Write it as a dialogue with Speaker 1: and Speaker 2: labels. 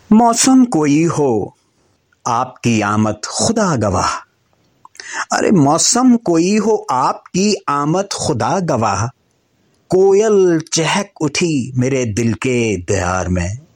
Speaker 1: मौसम कोई हो आपकी आमद खुदा गवाह। अरे मौसम कोई हो आपकी आमद खुदा गवाह। कोयल चहक उठी मेरे दिल के दयार में।